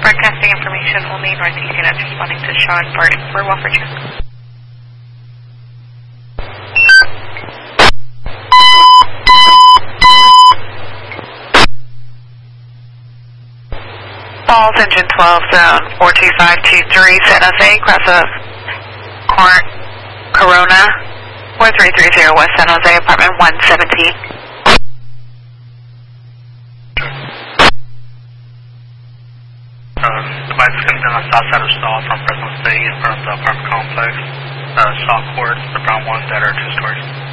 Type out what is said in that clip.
Broadcasting information only. Northeast units responding to Sean Barton for welfare check. Falls engine 12 zone 42523 San Jose, cross of Corona 4330 West San Jose, apartment 117. Device is going to be on the south side of stall from Fresno State in front of the apartment complex. Saw cords, the brown ones that are 2 stories.